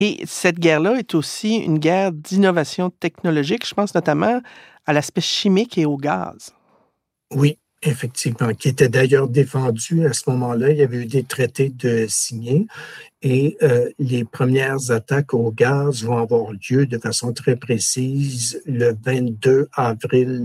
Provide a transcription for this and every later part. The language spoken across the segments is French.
Et cette guerre-là est aussi une guerre d'innovation technologique. Je pense notamment à l'aspect chimique et au gaz. Oui, effectivement, qui était d'ailleurs défendu à ce moment-là. Il y avait eu des traités de signés et les premières attaques au gaz vont avoir lieu de façon très précise le 22 avril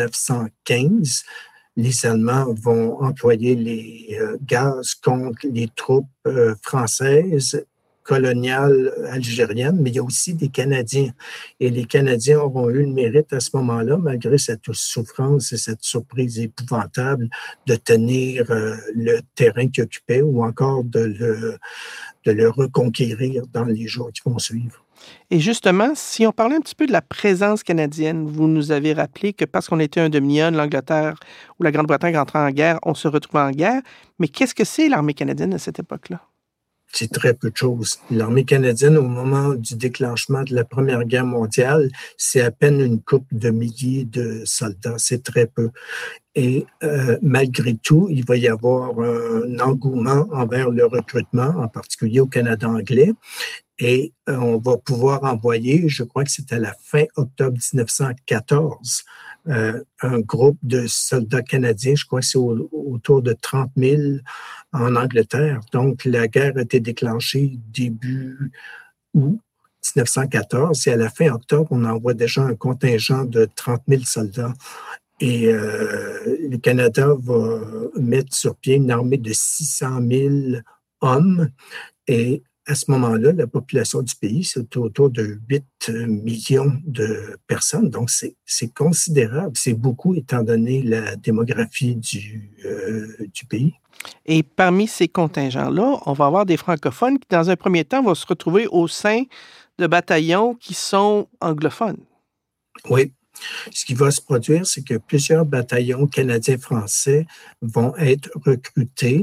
1915. Les Allemands vont employer les gaz contre les troupes françaises coloniales algériennes, mais il y a aussi des Canadiens. Et les Canadiens auront eu le mérite à ce moment-là, malgré cette souffrance et cette surprise épouvantable, de tenir le terrain qu'ils occupaient ou encore de le reconquérir dans les jours qui vont suivre. Et justement, si on parlait un petit peu de la présence canadienne, vous nous avez rappelé que parce qu'on était un demi-heure, l'Angleterre ou la Grande-Bretagne rentrait en guerre, on se retrouvait en guerre. Mais qu'est-ce que c'est l'armée canadienne à cette époque-là? C'est très peu de choses. L'armée canadienne, au moment du déclenchement de la Première Guerre mondiale, c'est à peine une couple de milliers de soldats. C'est très peu. Et malgré tout, il va y avoir un engouement envers le recrutement, en particulier au Canada anglais. Et on va pouvoir envoyer, je crois que c'est à la fin octobre 1914, un groupe de soldats canadiens, je crois que c'est autour de 30 000 en Angleterre. Donc, la guerre a été déclenchée début août 1914 et à la fin octobre, on envoie déjà un contingent de 30 000 soldats. Et le Canada va mettre sur pied une armée de 600 000 hommes et à ce moment-là, la population du pays, c'est autour de 8 millions de personnes. Donc, c'est considérable. C'est beaucoup étant donné la démographie du pays. Et parmi ces contingents-là, on va avoir des francophones qui, dans un premier temps, vont se retrouver au sein de bataillons qui sont anglophones. Oui. Ce qui va se produire, c'est que plusieurs bataillons canadiens-français vont être recrutés,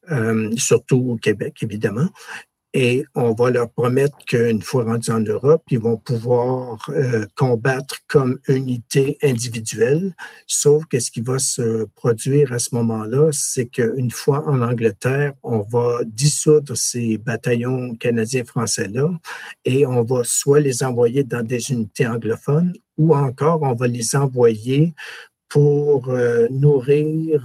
surtout au Québec, évidemment. Et on va leur promettre qu'une fois rendus en Europe, ils vont pouvoir combattre comme unité individuelle. Sauf que ce qui va se produire à ce moment-là, c'est qu'une fois en Angleterre, on va dissoudre ces bataillons canadiens-français-là et on va soit les envoyer dans des unités anglophones ou encore on va les envoyer pour nourrir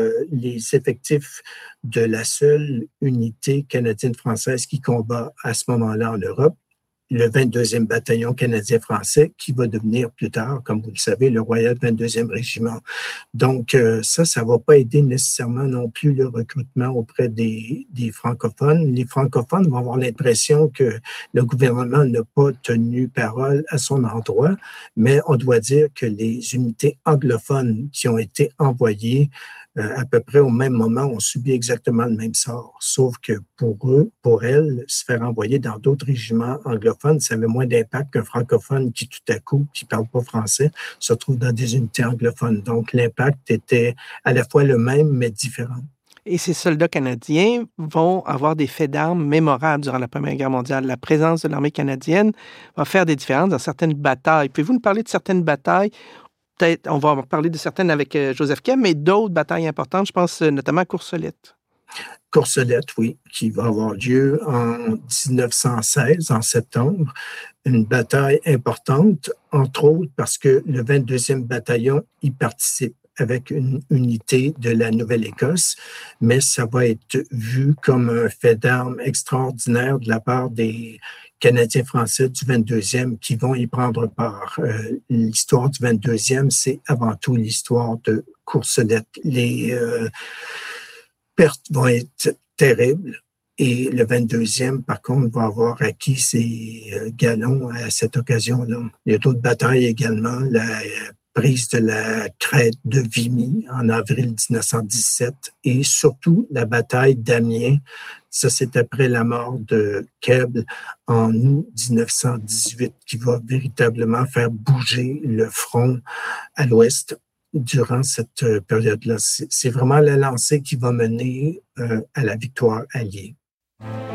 les effectifs de la seule unité canadienne-française qui combat à ce moment-là en Europe, le 22e bataillon canadien-français, qui va devenir plus tard, comme vous le savez, le Royal 22e Régiment. Donc, ça ne va pas aider nécessairement non plus le recrutement auprès des francophones. Les francophones vont avoir l'impression que le gouvernement n'a pas tenu parole à son endroit, mais on doit dire que les unités anglophones qui ont été envoyées à peu près au même moment, ont subi exactement le même sort. Sauf que pour eux, pour elles, se faire envoyer dans d'autres régiments anglophones, ça avait moins d'impact qu'un francophone qui, tout à coup, qui ne parle pas français, se trouve dans des unités anglophones. Donc, l'impact était à la fois le même, mais différent. Et ces soldats canadiens vont avoir des faits d'armes mémorables durant la Première Guerre mondiale. La présence de l'armée canadienne va faire des différences dans certaines batailles. Pouvez-vous nous parler de certaines batailles? Peut-être, on va parler de certaines avec Joseph Kemp, mais d'autres batailles importantes, je pense notamment à Courcelette. Courcelette, oui, qui va avoir lieu en 1916, en septembre. Une bataille importante, entre autres parce que le 22e bataillon y participe avec une unité de la Nouvelle-Écosse, mais ça va être vu comme un fait d'armes extraordinaire de la part des Canadiens français du 22e qui vont y prendre part. L'histoire du 22e, c'est avant tout l'histoire de Courcelette. Les pertes vont être terribles. Et le 22e, par contre, va avoir acquis ses galons à cette occasion-là. Il y a d'autres batailles également. La prise de la crête de Vimy en avril 1917 et surtout la bataille d'Amiens. Ça, c'est après la mort de Keble en août 1918 qui va véritablement faire bouger le front à l'ouest durant cette période-là. C'est vraiment la lancée qui va mener à la victoire alliée.